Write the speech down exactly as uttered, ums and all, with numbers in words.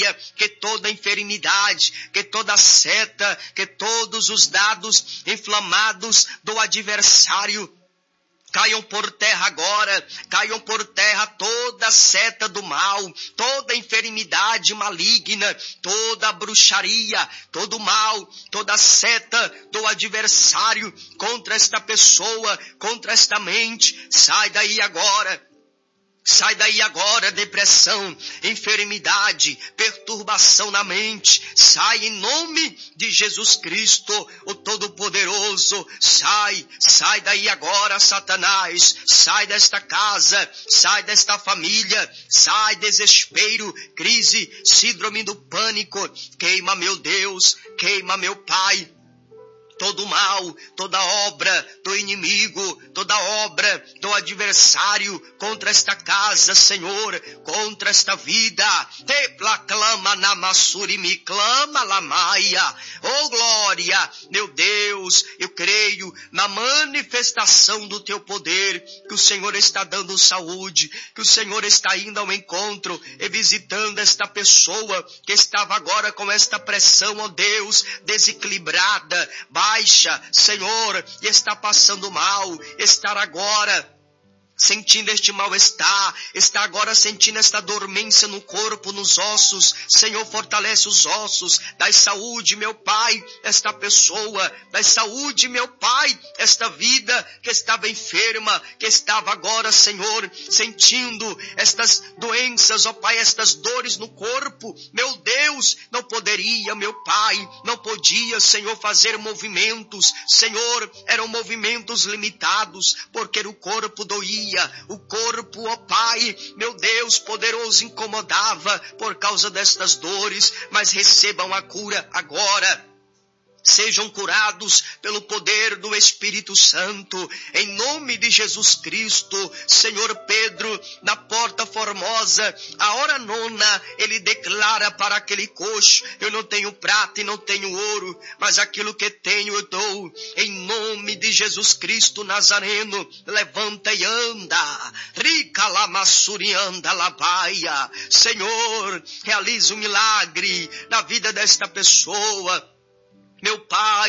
glória, que toda enfermidade, que toda seta, que todos os dados inflamados do adversário caiam por terra agora, caiam por terra toda seta do mal, toda enfermidade maligna, toda bruxaria, todo mal, toda seta do adversário contra esta pessoa, contra esta mente, sai daí agora. Sai daí agora, depressão, enfermidade, perturbação na mente. Sai em nome de Jesus Cristo, o Todo-Poderoso. Sai, sai daí agora, Satanás. Sai desta casa, sai desta família. Sai desespero, crise, síndrome do pânico. Queima, meu Deus, queima, meu Pai. Todo mal, toda obra do inimigo, toda obra do adversário contra esta casa, Senhor, contra esta vida. Tepla clama na massuri me clama lamaia. Oh glória, meu Deus, eu creio na manifestação do teu poder, que o Senhor está dando saúde, que o Senhor está indo ao encontro e visitando esta pessoa que estava agora com esta pressão, ó Deus, desequilibrada, baixa, Senhor, e está passando mal, estar agora sentindo este mal-estar, está agora sentindo esta dormência no corpo, nos ossos. Senhor, fortalece os ossos, dai saúde, meu Pai, esta pessoa, dai saúde, meu Pai, esta vida que estava enferma, que estava agora, Senhor, sentindo estas doenças, ó Pai, estas dores no corpo. Meu Deus, não poderia, meu Pai, não podia, Senhor, fazer movimentos. Senhor, eram movimentos limitados, porque o corpo doía. O corpo, ó Pai, meu Deus poderoso, incomodava por causa destas dores, mas recebam a cura agora. Sejam curados pelo poder do Espírito Santo, em nome de Jesus Cristo. Senhor, Pedro, na porta formosa, a hora nona, ele declara para aquele coxo: eu não tenho prata e não tenho ouro, mas aquilo que tenho eu dou. Em nome de Jesus Cristo Nazareno, levanta e anda. Rica lamassuri anda labaia. Senhor, realiza um milagre na vida desta pessoa. Meu Pai,